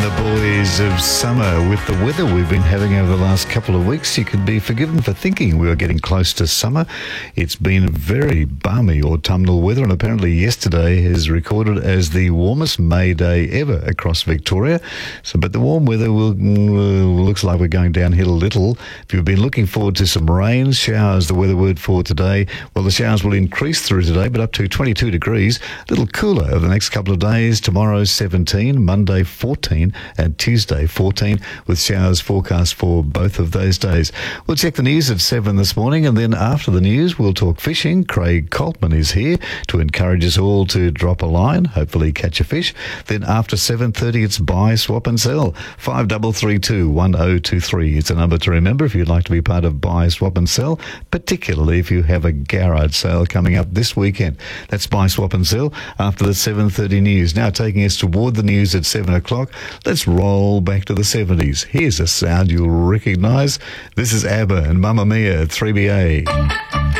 The boys of summer. With the weather we've been having over the last couple of weeks, you could be forgiven for thinking we were getting close to summer. It's been very balmy autumnal weather, and apparently yesterday is recorded as the warmest May day ever across Victoria. But the warm weather looks like we're going downhill a little. If you've been looking forward to some rain, showers, the weather word for today, well, the showers will increase through today, but up to 22 degrees. A little cooler over the next couple of days. Tomorrow 17, Monday 14, and Tuesday 14, with showers forecast for both of those days. We'll check the news at 7 this morning, and then after the news we'll talk fishing. Craig Coltman is here to encourage us all to drop a line, hopefully catch a fish. Then after 7:30 it's buy, swap and sell. 5332 1023. It's a number to remember if you'd like to be part of buy, swap and sell, particularly if you have a garage sale coming up this weekend. That's buy, swap and sell after the 7:30 news. Now taking us toward the news at 7 o'clock, let's roll back to the 70s. Here's a sound you'll recognise. This is ABBA and Mamma Mia at 3BA.